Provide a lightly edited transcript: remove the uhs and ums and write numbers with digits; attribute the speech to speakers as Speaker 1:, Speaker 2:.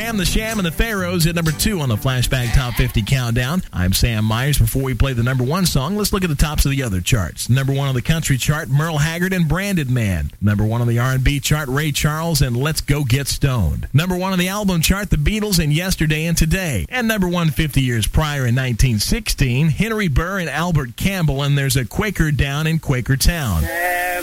Speaker 1: Sam the Sham and the Pharaohs at number 2 on the Flashback Top 50 Countdown. I'm Sam Myers. Before we play the number 1 song, let's look at the tops of the other charts. Number 1 on the country chart, Merle Haggard and Branded Man. Number 1 on the R&B chart, Ray Charles and Let's Go Get Stoned. Number 1 on the album chart, The Beatles and Yesterday and Today. And number 1 50 years prior in 1916, Henry Burr and Albert Campbell, and There's a Quaker Down in Quakertown.